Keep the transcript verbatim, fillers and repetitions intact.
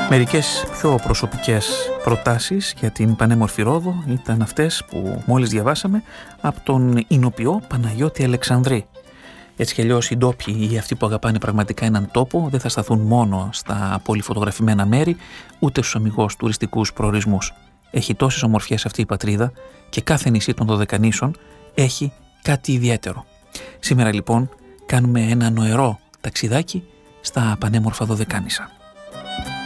Μερικές πιο προσωπικές προτάσεις για την πανέμορφη Ρόδο ήταν αυτές που μόλις διαβάσαμε από τον ηνοποιό Παναγιώτη Αλεξανδρή. Έτσι κι αλλιώς οι ντόπιοι ή αυτοί που αγαπάνε πραγματικά έναν τόπο δεν θα σταθούν μόνο στα πολυφωτογραφημένα μέρη, ούτε στους αμιγώς τουριστικούς προορισμούς. Έχει τόσες ομορφιές αυτή η πατρίδα και κάθε νησί των Δωδεκανήσων έχει κάτι ιδιαίτερο. Σήμερα λοιπόν κάνουμε ένα νοερό ταξιδάκι στα πανέμορφα Δωδεκάνησα.